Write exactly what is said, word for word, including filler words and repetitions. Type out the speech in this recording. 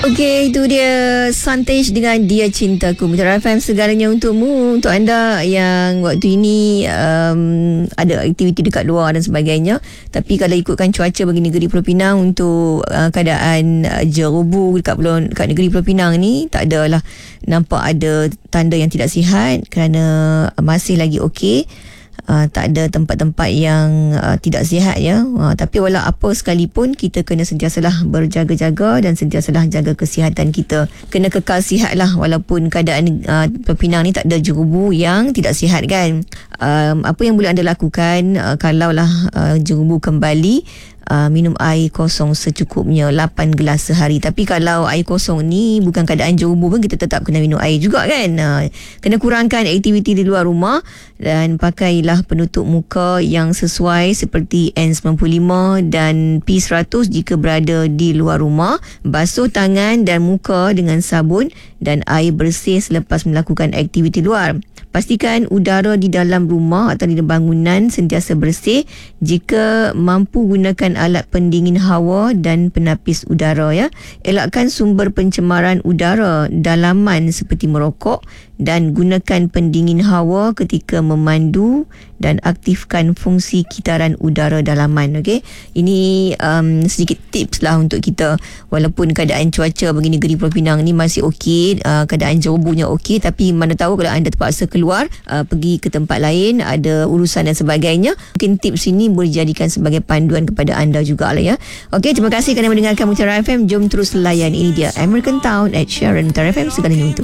Okey, itu dia Santage dengan Dia Cintaku. Mutiara F M, segalanya untukmu. Untuk anda yang waktu ini um, ada aktiviti dekat luar dan sebagainya, tapi kalau ikutkan cuaca bagi negeri Pulau Pinang untuk uh, keadaan uh, jerobu dekat, Pulau, dekat negeri Pulau Pinang ni, tak adalah nampak ada tanda yang tidak sihat, kerana masih lagi okey. Uh, tak ada tempat-tempat yang uh, tidak sihat ya. Uh, tapi walau apa sekalipun, kita kena sentiasalah berjaga-jaga dan sentiasalah jaga kesihatan kita. Kena kekal sihat lah, walaupun keadaan uh, Pinang ni tak ada jerubu yang tidak sihat kan. Um, apa yang boleh anda lakukan uh, kalaulah uh, jerubu kembali? Uh, minum air kosong secukupnya, lapan gelas sehari. Tapi kalau air kosong ni bukan keadaan jerubu pun, kita tetap kena minum air juga kan. Uh, kena kurangkan aktiviti di luar rumah dan pakailah penutup muka yang sesuai seperti N sembilan puluh lima dan P seratus jika berada di luar rumah. Basuh tangan dan muka dengan sabun dan air bersih selepas melakukan aktiviti luar. Pastikan udara di dalam rumah atau di bangunan sentiasa bersih. Jika mampu, gunakan alat pendingin hawa dan penapis udara ya. Elakkan sumber pencemaran udara dalaman seperti merokok, dan gunakan pendingin hawa ketika memandu dan aktifkan fungsi kitaran udara dalaman. Okey, ini um, sedikit tips lah untuk kita. Walaupun keadaan cuaca bagi negeri Pulau Pinang ni masih okey, uh, keadaan jerobunya okey, tapi mana tahu kalau anda terpaksa keluar uh, pergi ke tempat lain, ada urusan dan sebagainya, mungkin tips ini boleh dijadikan sebagai panduan kepada anda jugalah ya. Okey, terima kasih kerana mendengarkan Mutiara F M. Jom terus layan, ini dia American Town, Ed Sheeran. Mutiara F M, segalanya untuk